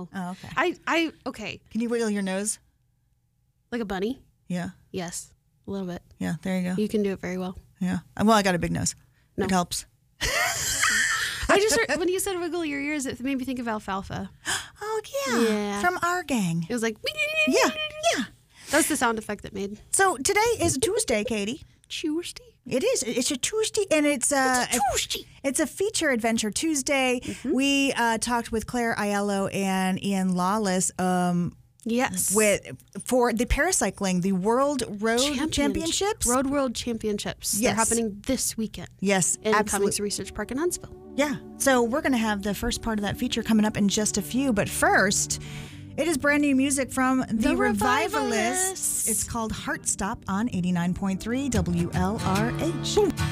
No. Oh, okay. Okay. Can you wiggle your nose? Like a bunny? Yeah. Yes. A little bit. Yeah, there you go. You can do it very well. Yeah. Well, I got a big nose. No. It helps. I just heard, when you said wiggle your ears, it made me think of alfalfa. Oh, yeah. Yeah. From our gang. It was like, Yeah. That's the sound effect it made. So today is Tuesday, Katie. Tuesday. It is. It's a Tuesday, and it's a feature adventure Tuesday. Mm-hmm. We talked with Claire Aiello and Ian Lawless Yes. for the paracycling, the World Road Championships. Road World Championships. Yes. They're happening this weekend. Yes, in absolutely. Cummings Research Park in Huntsville. Yeah. So we're going to have the first part of that feature coming up in just a few. But first, it is brand new music from the Revivalists. It's called Heart Stop on 89.3 WLRH.